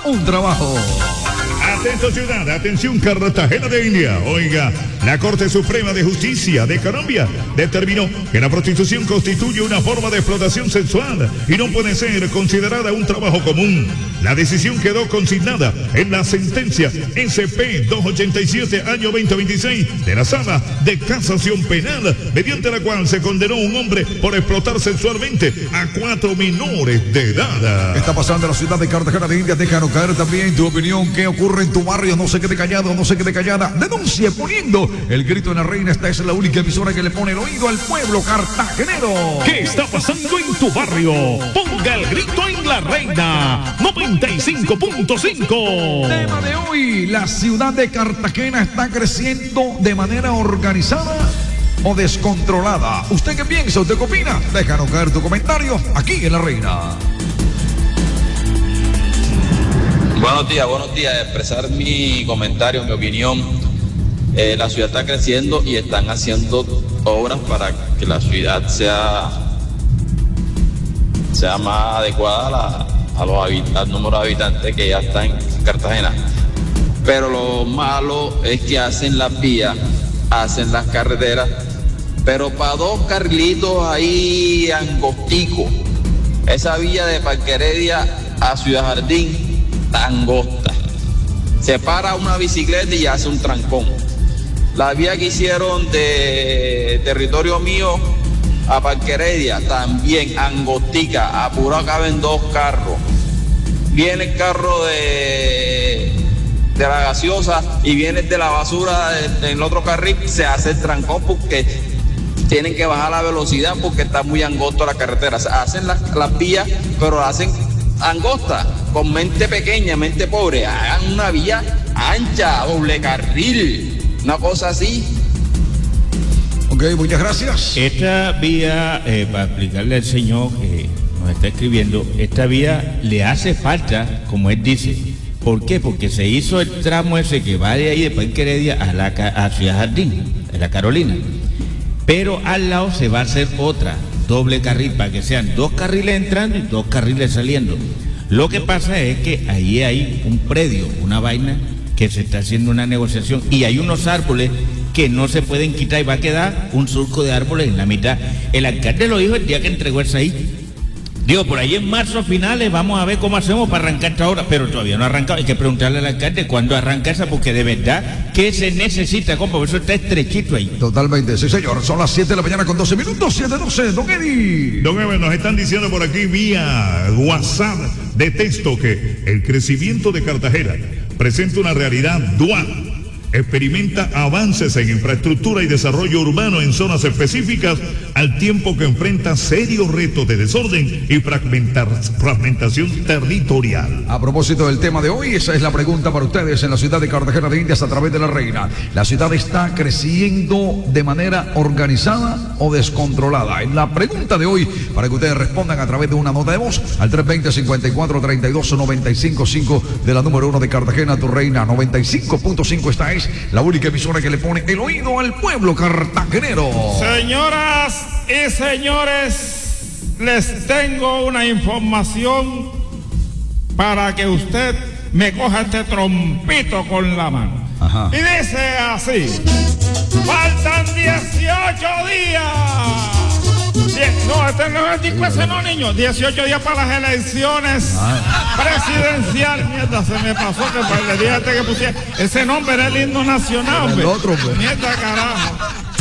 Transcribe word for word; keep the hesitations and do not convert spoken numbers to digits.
un trabajo. Atento ciudad, atención Cartagena de India. Oiga, la Corte Suprema de Justicia de Colombia determinó que la prostitución constituye una forma de explotación sexual y no puede ser considerada un trabajo común. La decisión quedó consignada en la sentencia S P doscientos ochenta y siete año veinte veintiséis de la Sala de Casación Penal, mediante la cual se condenó a un hombre por explotar sexualmente a cuatro menores de edad. ¿Qué está pasando en la ciudad de Cartagena de India? Déjanos caer también tu opinión. ¿Qué ocurre en tu barrio? No se quede callado, no se quede callada. Denuncie poniendo el grito en la reina. Esta es la única emisora que le pone el oído al pueblo cartagenero. ¿Qué está pasando en tu barrio? Ponga el grito en la reina noventa y cinco punto cinco. Tema de hoy: la ciudad de Cartagena está creciendo de manera organizada o descontrolada. ¿Usted qué piensa? ¿Usted qué opina? Déjanos caer tu comentario aquí en la reina. Buenos días, buenos días. Expresar mi comentario, mi opinión. Eh, la ciudad está creciendo y están haciendo obras para que la ciudad sea, sea más adecuada a, la, a los habit- al número de habitantes que ya están en Cartagena. Pero lo malo es que hacen las vías, hacen las carreteras, pero para dos carrilitos ahí angostico. Esa vía de Parque Heredia a Ciudad Jardín, angosta. Se para una bicicleta y hace un trancón. La vía que hicieron de territorio mío a Parque Heredia, también angostica, apurado caben dos carros. Viene el carro de, de la gaseosa y viene de la basura en el otro carril, se hace el trancón porque tienen que bajar la velocidad porque está muy angosto la carretera. Hacen las, las vías, pero las hacen angosta, con mente pequeña, mente pobre. Hagan una vía ancha, doble carril, una cosa así. Ok, muchas gracias. Esta vía, eh, para explicarle al señor que nos está escribiendo, esta vía le hace falta, como él dice. ¿Por qué? Porque se hizo el tramo ese que va de ahí de Parque Heredia a, la, a Ciudad Jardín, en la Carolina. Pero al lado se va a hacer otra, doble carril, para que sean dos carriles entrando y dos carriles saliendo. Lo que pasa es que ahí hay un predio, una vaina, que se está haciendo una negociación y hay unos árboles que no se pueden quitar y va a quedar un surco de árboles en la mitad. El alcalde lo dijo el día que entregó esa ahí. Digo, por ahí en marzo finales vamos a ver cómo hacemos para arrancar esta obra, pero todavía no ha arrancado. Hay que preguntarle al alcalde cuándo arranca esa, porque de verdad que se necesita, compa, por eso está estrechito ahí. Totalmente, sí señor. Son las siete de la mañana con doce minutos, siete doce, don Eddie. Don Ever, nos están diciendo por aquí vía WhatsApp de texto que el crecimiento de Cartagena presenta una realidad dual. Experimenta avances en infraestructura y desarrollo urbano en zonas específicas, al tiempo que enfrenta serios retos de desorden y fragmentar, fragmentación territorial. A propósito del tema de hoy, esa es la pregunta para ustedes en la ciudad de Cartagena de Indias a través de la reina. ¿La ciudad está creciendo de manera organizada o descontrolada? En la pregunta de hoy, para que ustedes respondan a través de una nota de voz al tres veinte, cincuenta y cuatro, treinta y dos, noventa y cinco, cinco de la número uno de Cartagena, tu reina noventa y cinco punto cinco. Esta es la única emisora que le pone el oído al pueblo cartagenero. Señoras y señores, les tengo una información para que usted me coja este trompito con la mano. Ajá. Y dice así: faltan dieciocho días. Die no, este no es el disco ese, no, niño. dieciocho días para las elecciones presidenciales. Mierda, se me pasó que le dije a este que pusiera ese nombre, era el himno nacional, hombre. El otro, pues. Mierda, carajo.